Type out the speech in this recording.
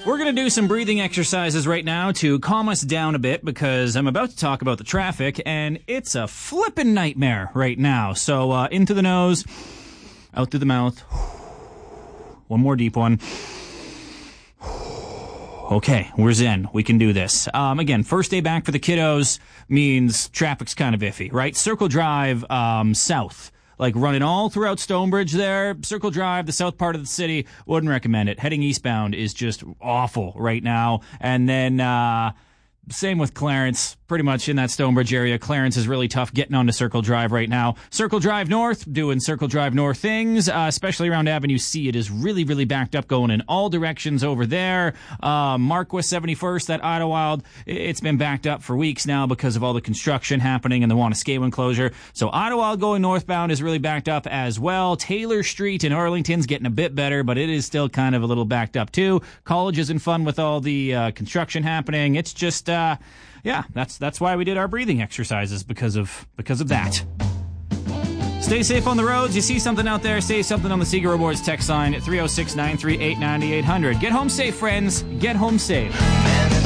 We're going to do some breathing exercises right now to calm us down a bit because I'm about to talk about the traffic and it's a flippin' nightmare right now. So into the nose, out through the mouth. One more deep one. Okay, we're zen. We can do this. Again, first day back for the kiddos means traffic's kind of iffy, right? Circle Drive south. Like running all throughout Stonebridge there, Circle Drive, the south part of the city, wouldn't recommend it. Heading eastbound is just awful right now. And then same with Clarence, pretty much in that Stonebridge area. Clarence is really tough getting onto Circle Drive right now. Circle Drive North, doing Circle Drive North things, especially around Avenue C. It is really, really backed up going in all directions over there. Marquis 71st, that Idlewild, it's been backed up for weeks now because of all the construction happening and the Wanuskewin closure. So Idlewild going northbound is really backed up as well. Taylor Street in Arlington's getting a bit better, but it is still kind of a little backed up too. College isn't fun with all the construction happening. It's just yeah, that's why we did our breathing exercises because of that. Stay safe on the roads. You see something out there, say something on the Seeger Rewards text line at 306-938-9800. Get home safe, friends. Get home safe.